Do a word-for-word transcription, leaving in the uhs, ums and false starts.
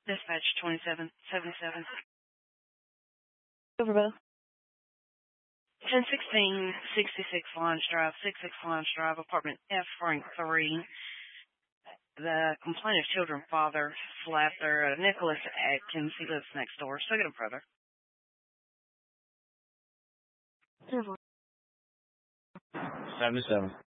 Dispatch twenty-seven seventy-seven. Overbow. ten sixteen sixty-six Lodge Drive, sixty-six Lodge Drive, apartment F, Frank three. The complainant of children father slapped their uh, Nicholas Atkins. He lives next door. So get him further. Overbow. seventy-seven.